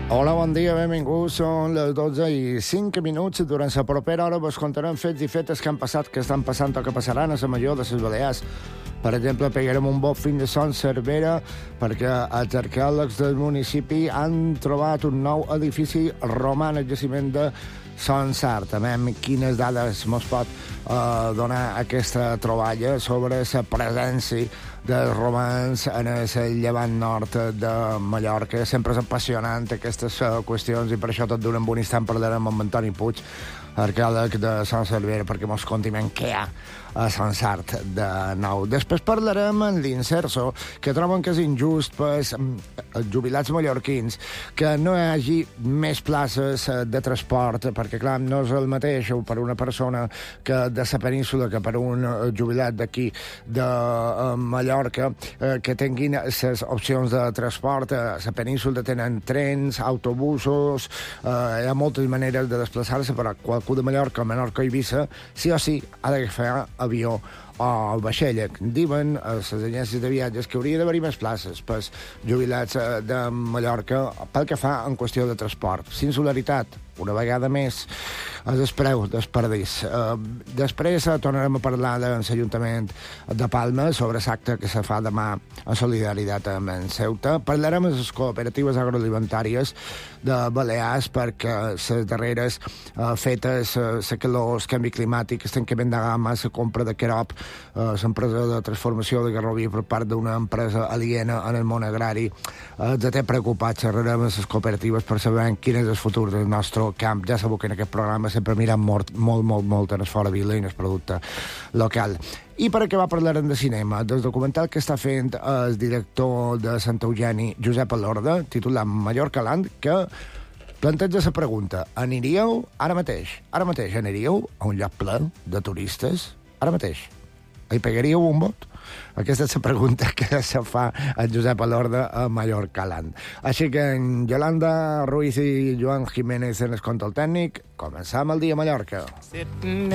Hola, bon dia, benvinguts. Són les 12:05. Durant la propera hora vos contarem fets i fetes que han passat, que estan passant o que passaran a la major de les Balears. Per exemple, pegarem un bon fin de Son Cervera perquè els arqueòlegs del municipi han trobat un nou edifici romà en el jaciment de Son Sart. També quines dades mos pot donar aquesta troballa sobre la presència dels romans en el llevant nord de Mallorca. Sempre és apassionant aquestes qüestions i per això tot d'un bon instant parlarem amb Antoni Puig, arqueòleg de Son Cervera, perquè mos conti què hi ha a Son Sart de nou. Després parlarem amb l'Inserso, que troben que és injust pels jubilats mallorquins que no hi hagi més places de transport, perquè, clar, no és el mateix per una persona que de la península que per un jubilat d'aquí de Mallorca, que tinguin les opcions de transport. A la península tenen trens, autobusos, hi ha moltes maneres de desplaçar-se, però qualcú de Mallorca, Menorca i Eivissa, sí o sí ha d'agafar avió o vaixell. Diuen a les agències de viatges que hauria d'haver-hi més places pels jubilats de Mallorca pel que fa en qüestió de transport. Singularitat, una vegada més, és el preu del perdís. Després tornarem a parlar de l'Ajuntament de Palma sobre l'acte que se fa demà a solidaritat amb Ceuta. Parlarem de les cooperatives agroalimentàries de Balears perquè les darreres fetes, la calor, el canvi climàtic, el tancament de gamma, la compra de Querop, l'empresa de transformació de Garroví per part d'una empresa aliena en el món agrari, ens té preocupats. Xerrarem amb les cooperatives per saber quin és el futur del nostre camp. Ja sabeu que en aquest programa sempre mirem molt en el fora vila i en el producte local. I per acabar parlarem de cinema, del documental que està fent el director de Sant Eugeni, Josep Elorda, titulat Mallorca Land, que planteja la pregunta: aniríeu ara mateix aniríeu a un lloc ple de turistes? Ara mateix? Hi pegaríeu un vot? Aquesta és la pregunta que se fa el Josep Elorda a Mallorca Land. Així que en Yolanda Ruiz i Joan Jiménez en el control tècnic, començam el dia a Mallorca.